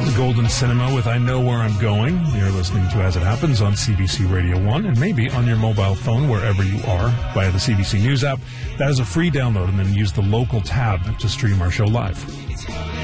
The Golden Cinema with I Know Where I'm Going. You're listening to As It Happens on CBC Radio 1 and maybe on your mobile phone wherever you are via the CBC News app. That is a free download, and then use the local tab to stream our show live.